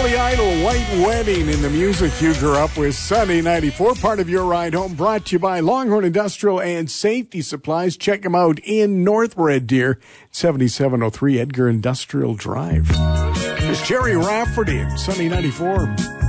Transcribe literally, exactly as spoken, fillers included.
Billy Idol, White Wedding, in the music you grew up with. Sunday ninety-four, part of your ride home, brought to you by Longhorn Industrial and Safety Supplies. Check them out in North Red Deer, seventy-seven oh three Edgar Industrial Drive. It's Jerry Rafferty, Sunday ninety-four.